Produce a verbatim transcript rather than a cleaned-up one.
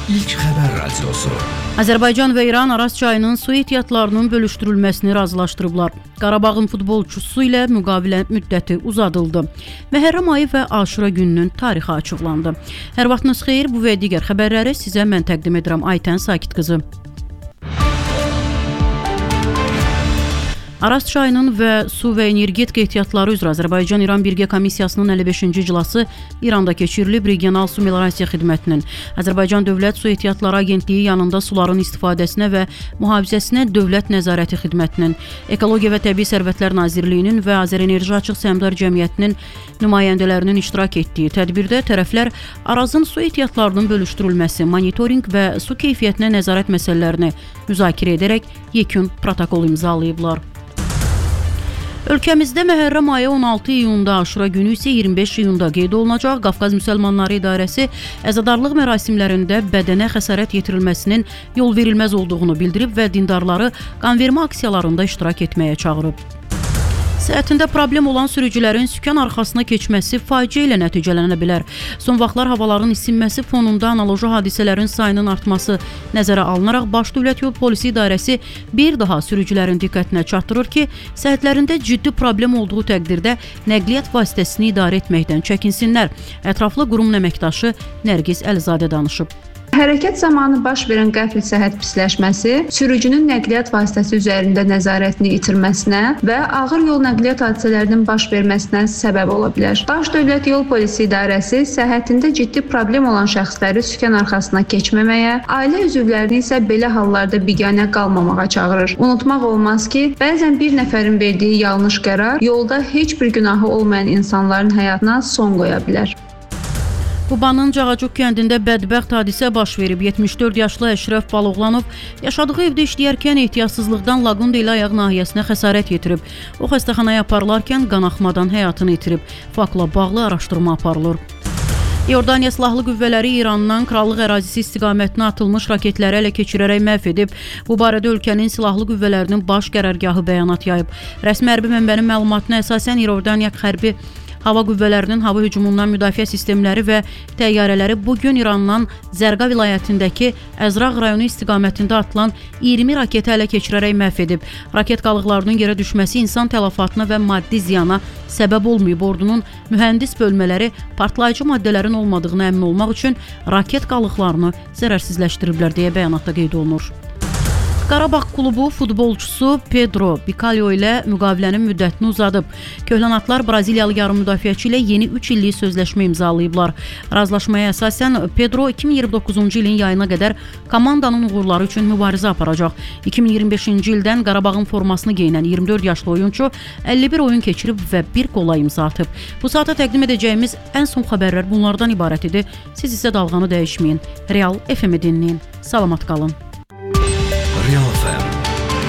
İlk Xəbər Radiosu. Azərbaycan və İran Araz çayının su ehtiyatlarının bölüşdürülməsini razılaşdırıblar. Qarabağın futbolçusu ilə müqavilə müddəti uzadıldı. Məhərrəm ayı və Aşura gününün tarixi açıqlandı. Hər vaxtınız xeyir, bu və digər xəbərləri sizə mən təqdim edirəm. Aytən Sakit qızı. Araz çayının və su və energetika ehtiyatları üzrə Azərbaycan-İran Birgə Komissiyasının əlli beşinci iclası İranda keçirilib. Regional Su Meliorasiya Xidmətinin Azərbaycan Dövlət Su Ehtiyatları Agentliyi yanında suların istifadəsinə və mühafizəsinə Dövlət Nəzarəti Xidmətinin, Ekologiya və Təbii Sərvətlər Nazirliyinin və Azərenerji Açıq Səhmdar Cəmiyyətinin nümayəndələrinin iştirak etdiyi tədbirdə tərəflər Arazın su ehtiyatlarının bölüşdürülməsi, monitorinq və su keyfiyyətinə nəzarət məsələlərini müzakirə edərək yekun protokol imzalayıblar. Ölkəmizdə Məhərrəm ayı on altı iyunda, Aşura günü isə iyirmi beş iyunda qeyd olunacaq. Qafqaz Müsəlmanları İdarəsi əzadarlıq mərasimlərində bədənə xəsarət yetirilməsinin yol verilməz olduğunu bildirib və dindarları qanvermə aksiyalarında iştirak etməyə çağırıb. Səhhətində problem olan sürücülərin sükan arxasına keçməsi faciə ilə nəticələnə bilər. Son vaxtlar havaların isinməsi fonunda analoji hadisələrin sayının artması nəzərə alınaraq Baş Dövlət Yol Polisi İdarəsi bir daha sürücülərin diqqətinə çatdırır ki, səhhətlərində ciddi problem olduğu təqdirdə nəqliyyat vasitəsini idarə etməkdən çəkinsinlər. Ətraflı qurum əməkdaşı Nərgiz Əlizadə danışıb. Hərəkət zamanı baş verən qəfil səhhət pisləşməsi sürücünün nəqliyyat vasitəsi üzərində nəzarətini itirməsinə və ağır yol nəqliyyat hadisələrinin baş verməsinə səbəb ola bilər. Baş Dövlət Yol Polisi İdarəsi səhhətində ciddi problem olan şəxsləri sükan arxasına keçməməyə, ailə üzvlərini isə belə hallarda biganə qalmamağa çağırır. Unutmaq olmaz ki, bəzən bir nəfərin verdiyi yanlış qərar yolda heç bir günahı olmayan insanların həyatına son qoya bilər. Qubanın Cağacuq kəndində bədbəxt hadisə baş verib. yetmiş dörd yaşlı Əşrəf Baloğlanov yaşadığı evdə işləyərkən ehtiyatsızlıqdan laqun ilə ayaq nahiyəsinə xəsarət yetirib. O xəstəxanaya aparılarkən qanaxmadan həyatını itirib. Faktla bağlı araşdırma aparılır. İordaniya Silahlı Qüvvələri İrandan Krallıq ərazisi istiqamətinə atılmış raketləri ələ keçirərək məhv edib. Bu barədə ölkənin silahlı qüvvələrinin baş qərargahı bəyanat yayıb. Rəsmi hərbi mənbənin məlumatına əsasən İordaniya hərbi Hava qüvvələrinin hava hücumundan müdafiə sistemləri və təyyarələri bugün İrandan Zərqa vilayətindəki Əzraq rayonu istiqamətində atılan iyirmi raketi ələ keçirərək məhv edib. Raket qalıqlarının yerə düşməsi insan tələfatına və maddi ziyana səbəb olmayıb. Ordunun mühəndis bölmələri partlayıcı maddələrin olmadığını əmin olmaq üçün raket qalıqlarını zərərsizləşdiriblər deyə bəyanatda qeyd olunur. Qarabağ klubu futbolçusu Pedro Bicalho ilə müqavilənin müddətini uzadıb. Köhlənatlar Braziliyalı yarım müdafiəçi ilə yeni üç illik sözləşmə imzalayıblar. Razılaşmaya əsasən Pedro iki min iyirmi doqquzuncu ilin yayına qədər komandanın uğurları üçün mübarizə aparacaq. iki min iyirmi beşinci ildən Qarabağın formasını geyinən iyirmi dörd yaşlı oyunçu əlli bir oyun keçirib və bir qola imza atıb. Bu saata təqdim edəcəyimiz ən son xəbərlər bunlardan ibarət idi. Siz isə dalğanı dəyişməyin. Real F M-i dinləyin. Salamat qalın. Real